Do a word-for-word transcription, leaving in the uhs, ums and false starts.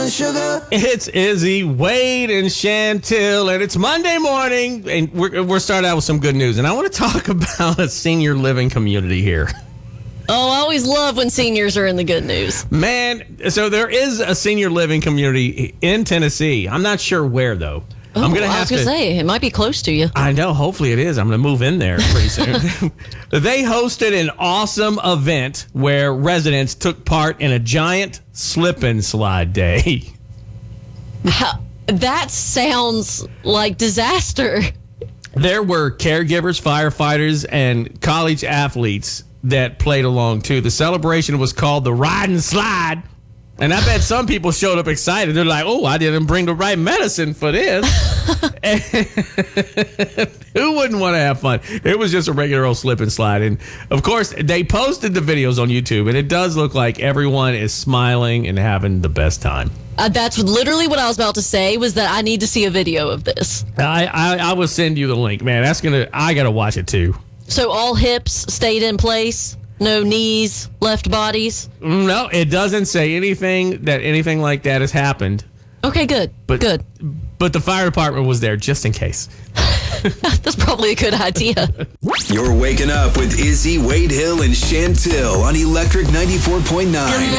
and sugar. It's Izzy, Wade, and Chantil, and it's Monday morning, and we're, we're starting out with some good news. And I want to talk about a senior living community here. Oh, I always love when seniors are in the good news. Man, so there is a senior living community in Tennessee. I'm not sure where, though. Oh, I'm gonna I have was going to to say, it might be close to you. I know. Hopefully it is. I'm going to move in there pretty soon. They hosted an awesome event where residents took part in a giant slip and slide day. How, that sounds like disaster. There were caregivers, firefighters, and college athletes that played along, too. The celebration was called the Ride and Slide. And I bet some people showed up excited. They're like, oh, I didn't bring the right medicine for this. Who wouldn't want to have fun? It was just a regular old slip and slide. And, of course, they posted the videos on YouTube, and it does look like everyone is smiling and having the best time. Uh, that's literally what I was about to say, was that I need to see a video of this. I, I, I will send you the link, man. That's gonna. I got to watch it, too. So all hips stayed in place? No knees, left bodies? No, it doesn't say anything that anything like that has happened. Okay, good. But, good. But the fire department was there just in case. That's probably a good idea. You're waking up with Izzy, Wade Hill, and Chantil on Electric ninety-four point nine.